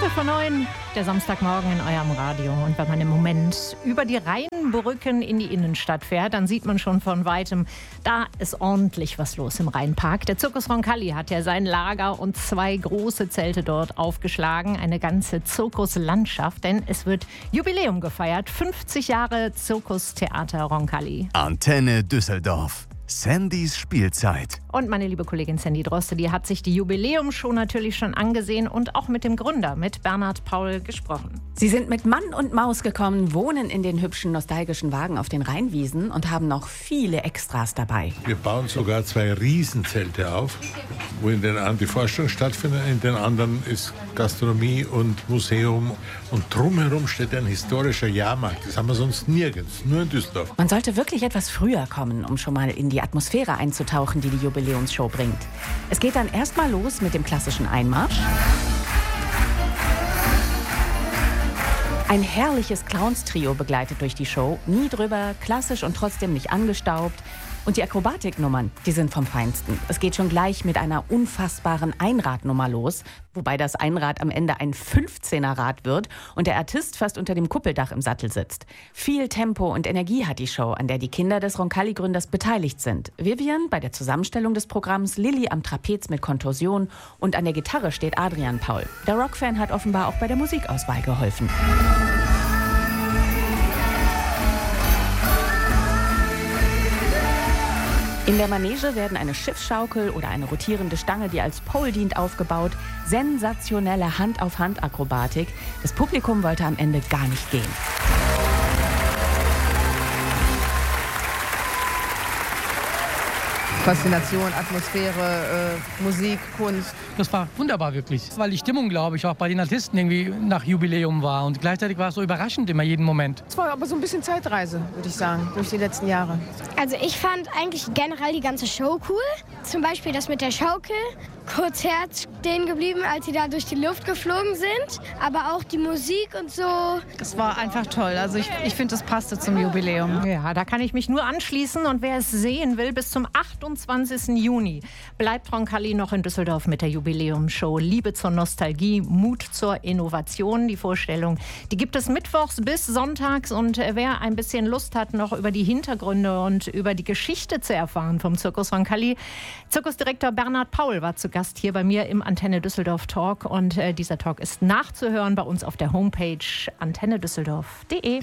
9, der Samstagmorgen in eurem Radio. Und wenn man im Moment über die Rheinbrücken in die Innenstadt fährt, dann sieht man schon von Weitem, da ist ordentlich was los im Rheinpark. Der Circus Roncalli hat ja sein Lager und 2 große Zelte dort aufgeschlagen. Eine ganze Zirkuslandschaft, denn es wird Jubiläum gefeiert. 50 Jahre Zirkustheater Roncalli. Antenne Düsseldorf. Sandys Spielzeit. Und meine liebe Kollegin Sandy Droste, die hat sich die Jubiläumsshow natürlich schon angesehen und auch mit dem Gründer, mit Bernhard Paul, gesprochen. Sie sind mit Mann und Maus gekommen, wohnen in den hübschen, nostalgischen Wagen auf den Rheinwiesen und haben noch viele Extras dabei. Wir bauen sogar 2 Riesenzelte auf, wo in den einen die Vorstellung stattfindet, in den anderen ist Gastronomie und Museum. Und drumherum steht ein historischer Jahrmarkt. Das haben wir sonst nirgends, nur in Düsseldorf. Man sollte wirklich etwas früher kommen, um schon mal in die Atmosphäre einzutauchen, die die Jubiläumsshow bringt. Es geht dann erstmal los mit dem klassischen Einmarsch. Ein herrliches Clownstrio begleitet durch die Show. Nie drüber, klassisch und trotzdem nicht angestaubt. Und die Akrobatiknummern, die sind vom Feinsten. Es geht schon gleich mit einer unfassbaren Einradnummer los, wobei das Einrad am Ende ein 15er-Rad wird und der Artist fast unter dem Kuppeldach im Sattel sitzt. Viel Tempo und Energie hat die Show, an der die Kinder des Roncalli-Gründers beteiligt sind. Vivian bei der Zusammenstellung des Programms, Lilly am Trapez mit Kontorsion und an der Gitarre steht Adrian Paul. Der Rockfan hat offenbar auch bei der Musikauswahl geholfen. In der Manege werden eine Schiffsschaukel oder eine rotierende Stange, die als Pole dient, aufgebaut. Sensationelle Hand-auf-Hand-Akrobatik. Das Publikum wollte am Ende gar nicht gehen. Faszination, Atmosphäre, Musik, Kunst. Das war wunderbar wirklich, weil die Stimmung, glaube ich, auch bei den Artisten irgendwie nach Jubiläum war. Und gleichzeitig war es so überraschend immer jeden Moment. Es war aber so ein bisschen Zeitreise, würde ich sagen, durch die letzten Jahre. Also ich fand eigentlich generell die ganze Show cool. Zum Beispiel das mit der Schaukel. Kurz Herz stehen geblieben, als sie da durch die Luft geflogen sind. Aber auch die Musik und so. Es war einfach toll. Also ich finde, das passte zum Jubiläum. Ja, da kann ich mich nur anschließen. Und wer es sehen will, bis zum 28. Juni bleibt Roncalli noch in Düsseldorf mit der Jubiläumsshow Liebe zur Nostalgie, Mut zur Innovation. Die Vorstellung, die gibt es mittwochs bis sonntags. Und wer ein bisschen Lust hat, noch über die Hintergründe und über die Geschichte zu erfahren vom Circus Roncalli, Zirkusdirektor Bernhard Paul war zu Gast hier bei mir im Antenne Düsseldorf Talk. Und dieser Talk ist nachzuhören bei uns auf der Homepage antennedüsseldorf.de.